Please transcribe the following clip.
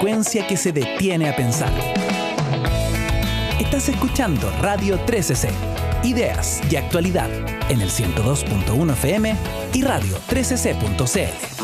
frecuencia que se detiene a pensar. Estás escuchando Radio 13C, ideas y actualidad en el 102.1 FM y radio 13c.cl.